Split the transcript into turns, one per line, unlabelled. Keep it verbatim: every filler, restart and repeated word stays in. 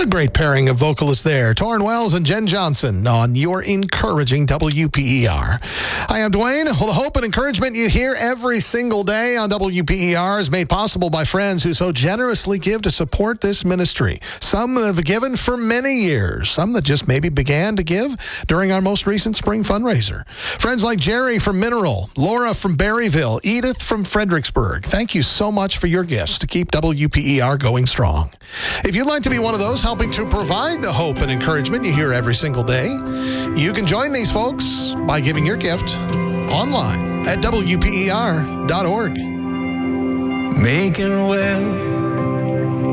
a great pairing of vocalists there. Torrin Wells and Jen Johnson on your encouraging W P E R. Hi, I'm Dwayne. Well, the hope and encouragement you hear every single day on W P E R is made possible by friends who so generously give to support this ministry. Some have given for many years, some that just maybe began to give during our most recent spring fundraiser. Friends like Jerry from Mineral, Laura from Berryville, Edith from Fredericksburg. Thank you so much for your gifts to keep W P E R going strong. If you'd like to be one of those helping to provide the hope and encouragement you hear every single day, you can join these folks by giving your gift online at W P E R dot org.
Making well